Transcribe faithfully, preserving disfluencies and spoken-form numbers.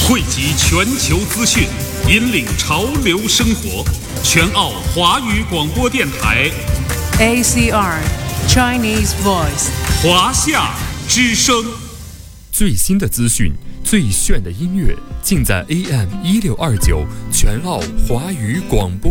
汇集全球资讯，引领潮流生活。全澳华语广播电台 A C R Chinese Voice 华夏之声。 最新的资讯，最炫的音乐，尽在 A M 一六二九全澳华语广播。